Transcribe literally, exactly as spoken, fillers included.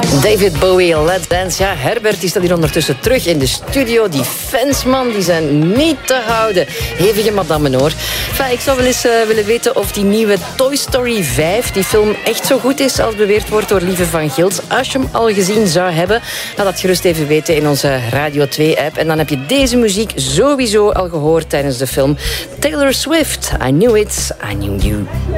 David Bowie, Let's Dance. Ja, Herbert die staat hier ondertussen terug in de studio. Die fans, man, die zijn niet te houden. Hevige madammen, hoor. Enfin, ik zou wel eens uh, willen weten of die nieuwe Toy Story vijf, die film, echt zo goed is als beweerd wordt door Lieve van Gils. Als je hem al gezien zou hebben, laat dat gerust even weten in onze Radio twee-app. En dan heb je deze muziek sowieso al gehoord tijdens de film. Taylor Swift, I Knew It, I Knew You.